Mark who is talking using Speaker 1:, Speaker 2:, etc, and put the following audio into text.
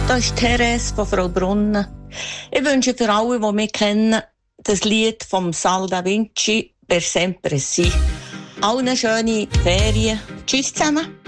Speaker 1: Das ist Therese von Frau Brunnen. Ich wünsche für alle, die mich kennen, das Lied vom Sal da Vinci «Per sempre sì». Allen schöne Ferien. Tschüss zusammen.